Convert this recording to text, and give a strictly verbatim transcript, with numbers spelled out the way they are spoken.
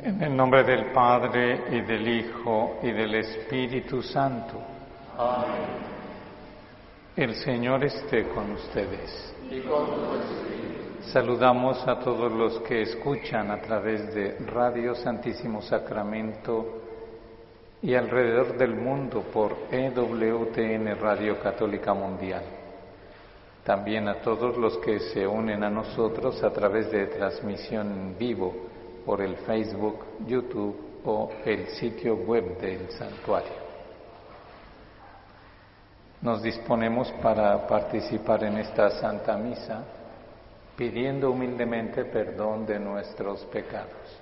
En el nombre del Padre, y del Hijo, y del Espíritu Santo. Amén. El Señor esté con ustedes. Y con tu espíritu. Saludamos a todos los que escuchan a través de Radio Santísimo Sacramento y alrededor del mundo por E W T N Radio Católica Mundial. También a todos los que se unen a nosotros a través de transmisión en vivo por el Facebook, YouTube o el sitio web del santuario. Nos disponemos para participar en esta Santa Misa, pidiendo humildemente perdón de nuestros pecados.